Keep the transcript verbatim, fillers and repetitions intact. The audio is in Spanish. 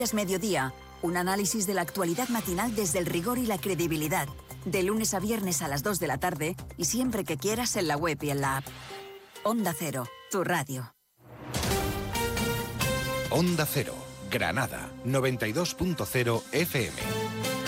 Mediodía, un análisis de la actualidad matinal desde el rigor y la credibilidad. De lunes a viernes a las dos de la tarde y siempre que quieras en la web y en la app. Onda Cero, tu radio. Onda Cero, Granada, noventa y dos punto cero F M.